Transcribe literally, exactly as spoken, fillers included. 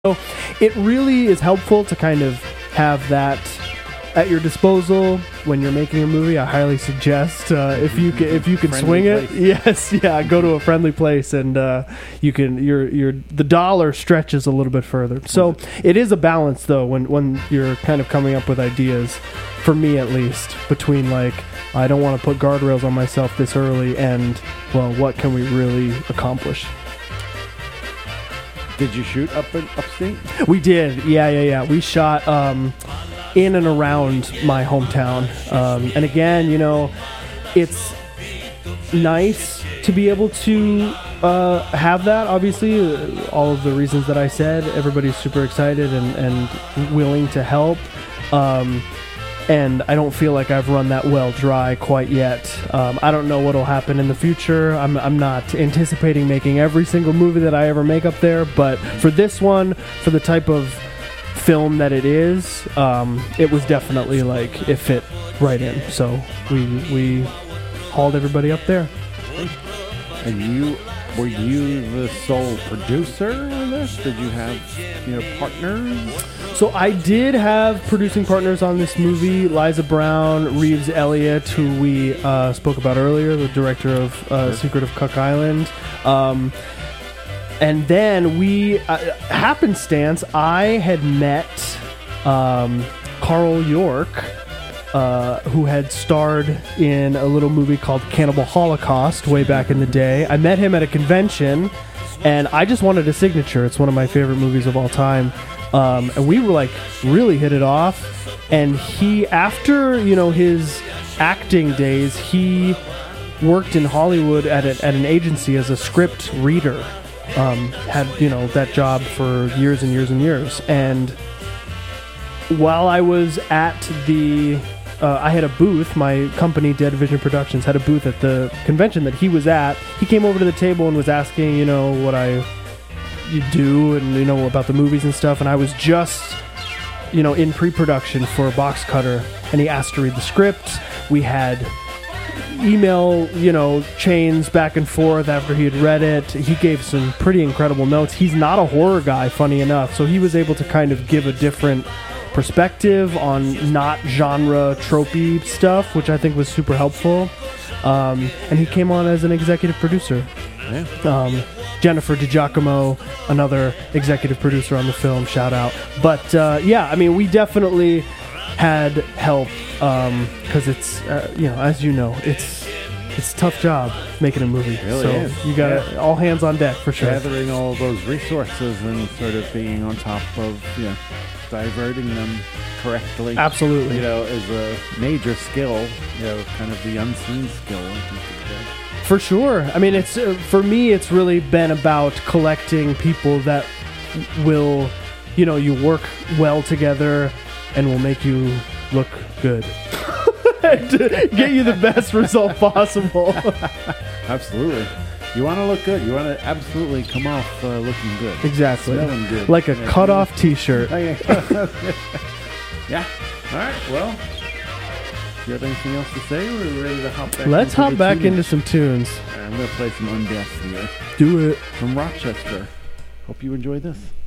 So it really is helpful to kind of have that at your disposal when you're making a movie. I highly suggest uh, if you can, if you can Friendly swing it, place. yes, yeah, go to a friendly place and uh, you can your your the dollar stretches a little bit further. So it is a balance though when when you're kind of coming up with ideas. For me at least, between like I don't want to put guardrails on myself this early and well, what can we really accomplish? Did you shoot up in upstate? We did, yeah, yeah, yeah. We shot um, in and around my hometown, um, and again, you know, it's nice to be able to uh, have that. Obviously, uh, all of the reasons that I said, everybody's super excited and, and willing to help. Um, And I don't feel like I've run that well dry quite yet. Um, I don't know what'll happen in the future. I'm, I'm not anticipating making every single movie that I ever make up there, but for this one, for the type of film that it is, um, it was definitely like it fit right in. So we we hauled everybody up there. And you were you the sole producer on this? Did you have you know partners? So I did have producing partners on this movie, Liza Brown, Reeves Elliott, who we uh, spoke about earlier, the director of uh, Secret of Cuck Island. Um, and then we, uh, happenstance, I had met um, Carl York, uh, who had starred in a little movie called Cannibal Holocaust way back in the day. I met him at a convention, and I just wanted a signature. It's one of my favorite movies of all time. Um, and we were like really hit it off, and he, after you know his acting days, he worked in Hollywood at a, at an agency as a script reader. Um, had you know that job for years and years and years. And while I was at the, uh, I had a booth. My company, Dead Vision Productions, had a booth at the convention that he was at. He came over to the table and was asking, you know, what I. You do and you know about the movies and stuff, and I was just you know in pre-production for Box Cutter, and he asked to read the script. We had email you know chains back and forth after he had read it. He gave some pretty incredible notes. He's not a horror guy, funny enough, so he was able to kind of give a different perspective on not genre tropey stuff, which I think was super helpful. Um, and he came on as an executive producer. Yeah. Um, Jennifer DiGiacomo, another executive producer on the film, shout out. But uh, yeah, I mean, we definitely had help because um, it's, uh, you know, as you know, it's it's a tough job making a movie. It really so is. you got Yeah. all hands on deck for sure. Gathering all those resources and sort of being on top of, you know, diverting them correctly. Absolutely. You know, is a major skill, you know, kind of the unseen skill, I think you could say. For sure. I mean, it's uh, for me, it's really been about collecting people that will, you know, you work well together and will make you look good. To get you the best result possible. Absolutely. You want to look good. You want to absolutely come off uh, looking good. Exactly. Smelling good. Like a Yeah. cut-off t-shirt. Yeah. All right. Well, do you have anything else to say, or are we ready to hop back Let's into hop the back tuning? into some tunes. All right, I'm going to play some Undeath here Do it. from Rochester. Hope you enjoy this.